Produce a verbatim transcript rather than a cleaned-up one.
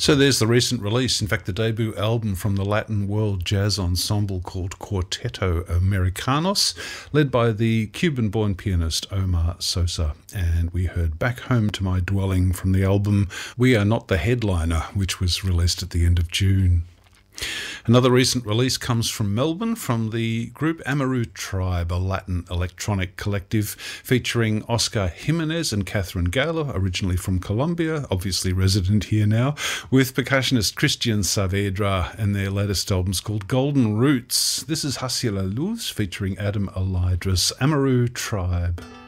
So there's the recent release, in fact the debut album from the Latin world jazz ensemble called Quarteto Americanos, led by the Cuban-born pianist Omar Sosa. And we heard Back Home to My Dwelling from the album We Are Not the Headliner, which was released at the end of June. Another recent release comes from Melbourne from the group Amaru Tribe, a Latin electronic collective featuring Oscar Jimenez and Catherine Gala, originally from Colombia, obviously resident here now, with percussionist Christian Saavedra, and their latest album's called Golden Roots. This is Hacia la Luz featuring Adam Alidris, Amaru Tribe.